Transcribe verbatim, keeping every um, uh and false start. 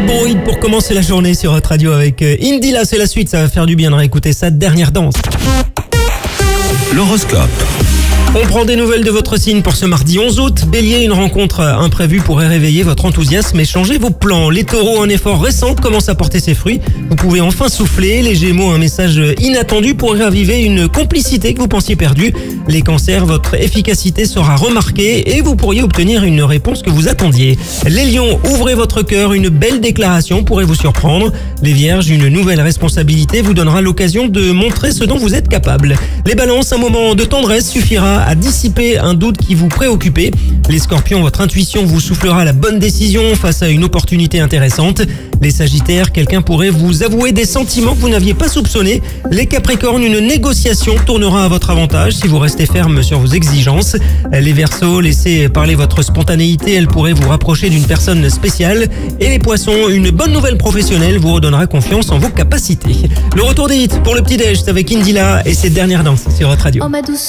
Bon hit pour commencer la journée sur votre radio avec Indila, c'est la suite, ça va faire du bien de réécouter sa dernière danse. L'horoscope. On prend des nouvelles de votre signe pour ce mardi onze août. Bélier, une rencontre imprévue pourrait réveiller votre enthousiasme et changer vos plans. Les taureaux, un effort récent commence à porter ses fruits. Vous pouvez enfin souffler. Les gémeaux, un message inattendu pourrait raviver une complicité que vous pensiez perdue. Les cancers, votre efficacité sera remarquée et vous pourriez obtenir une réponse que vous attendiez. Les lions, ouvrez votre cœur, une belle déclaration pourrait vous surprendre. Les vierges, une nouvelle responsabilité vous donnera l'occasion de montrer ce dont vous êtes capable. Les balances, un moment de tendresse suffira à dissiper un doute qui vous préoccupait. Les scorpions, votre intuition vous soufflera la bonne décision face à une opportunité intéressante. Les sagittaires, quelqu'un pourrait vous avouer des sentiments que vous n'aviez pas soupçonnés. Les capricornes, une négociation tournera à votre avantage si vous restez ferme sur vos exigences. Les verseaux, laissez parler votre spontanéité, elle pourrait vous rapprocher d'une personne spéciale. Et les poissons, une bonne nouvelle professionnelle vous redonnera confiance en vos capacités. Le retour des hits pour le petit-déj, c'est avec Indila et ses dernières danses sur votre radio. Oh ma douce.